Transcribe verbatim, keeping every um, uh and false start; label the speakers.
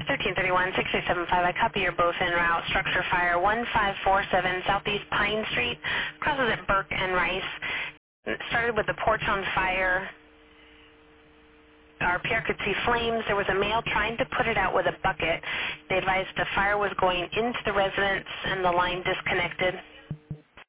Speaker 1: thirteen thirty-one, six three seven five. I copy you're both en route. Structure fire one five four seven Southeast Pine Street. Crosses at Burke and Rice. It started with the porch on fire. Our P R could see flames. There was a male trying to put it out with a bucket. They advised the fire was going into the residence and the line disconnected.